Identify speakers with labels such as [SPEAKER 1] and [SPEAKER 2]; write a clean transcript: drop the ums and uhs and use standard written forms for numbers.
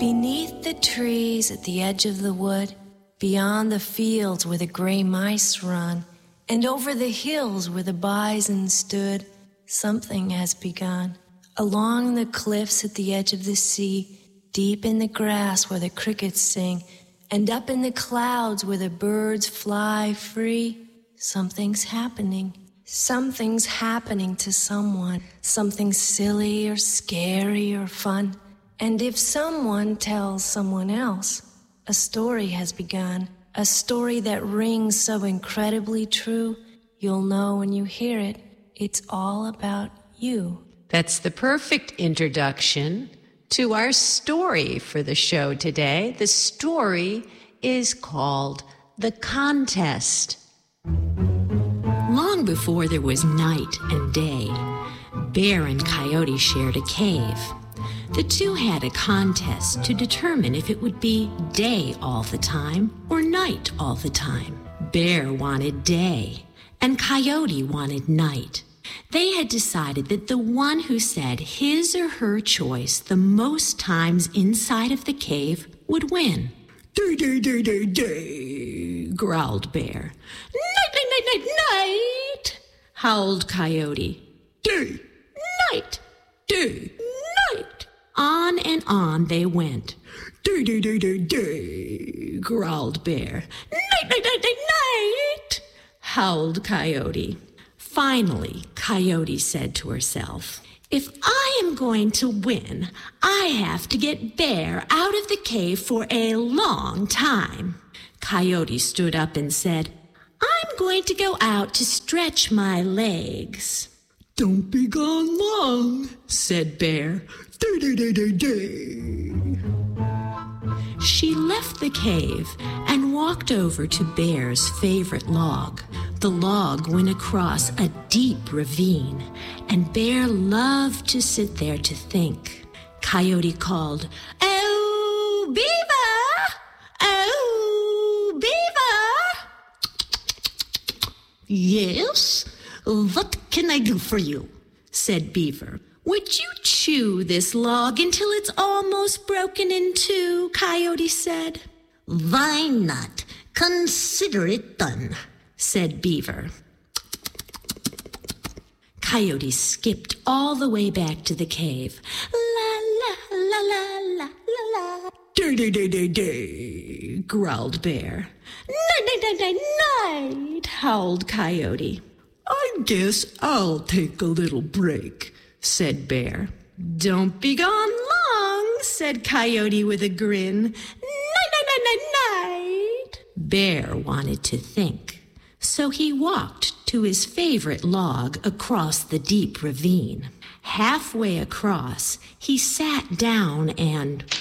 [SPEAKER 1] Beneath the trees at the edge of the wood, beyond the fields where the gray mice run, and over the hills where the bison stood, something has begun. Along the cliffs at the edge of the sea, deep in the grass where the crickets sing, and up in the clouds where the birds fly free, something's happening. Something's happening to someone, something silly or scary or fun. And if someone tells someone else, a story has begun, a story that rings so incredibly true, you'll know when you hear it, it's all about you.
[SPEAKER 2] That's the perfect introduction to our story for the show today. The story is called The Contest. Long before there was night and day, Bear and Coyote shared a cave. The two had a contest to determine if it would be day all the time or night all the time. Bear wanted day, and Coyote wanted night. They had decided that the one who said his or her choice the most times inside of the cave would win. Day, day, day, day, day, growled Bear. Night, night, night, night, night, howled Coyote. Day, night, day, night. On and on they went. Day, day, day, day, day, growled Bear. Night, night, night, night, night, howled Coyote. Finally, Coyote said to herself, if I am going to win, I have to get Bear out of the cave for a long time. Coyote stood up and said, I'm going to go out to stretch my legs. Don't be gone long, said Bear. Day, day, day, day, day. She left the cave and walked over to Bear's favorite log. The log went across a deep ravine, and Bear loved to sit there to think. Coyote called, Oh, Beaver! Oh, Beaver! Yes? What can I do for you? Said Beaver. Would you chew this log until it's almost broken in two? Coyote said. Why not? Consider it done, said Beaver. Coyote skipped all the way back to the cave. La, la, la, la, la, la, la. Day, day, day, day, day, growled Bear. Night, night, night, night, night, howled Coyote. I guess I'll take a little break, said Bear. Don't be gone long, said Coyote with a grin. Night, night, night, night, night. Bear wanted to think, so he walked to his favorite log across the deep ravine. Halfway across, he sat down and